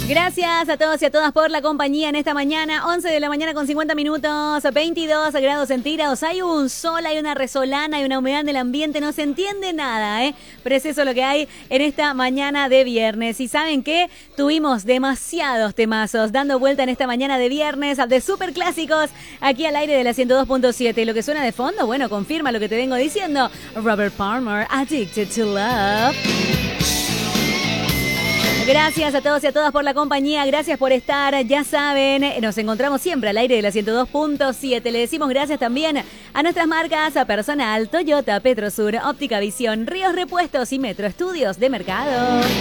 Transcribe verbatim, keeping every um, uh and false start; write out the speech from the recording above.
Gracias a todos y a todas por la compañía en esta mañana. once de la mañana con cincuenta minutos, veintidós grados centígrados. Hay un sol, hay una resolana, hay una humedad en el ambiente. No se entiende nada, ¿eh? Pero es eso lo que hay en esta mañana de viernes. Y ¿saben qué? Tuvimos demasiados temazos dando vuelta en esta mañana de viernes de superclásicos aquí al aire de la ciento dos punto siete. Lo que suena de fondo, bueno, confirma lo que te vengo diciendo. Robert Palmer, Addicted to Love. Gracias a todos y a todas por la compañía, gracias por estar, ya saben, nos encontramos siempre al aire de la ciento dos punto siete. Le decimos gracias también a nuestras marcas a Personal, Toyota, Petrosur, Óptica Visión, Ríos Repuestos y Metro Estudios de Mercado.